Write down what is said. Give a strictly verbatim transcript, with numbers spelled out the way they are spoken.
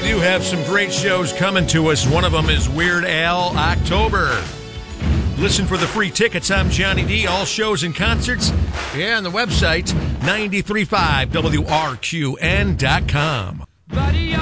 do have some great shows coming to us. One of them is Weird Al October. Listen for the free tickets. I'm Johnny D. All shows and concerts. Yeah, on the website, nine three five W R Q N dot com.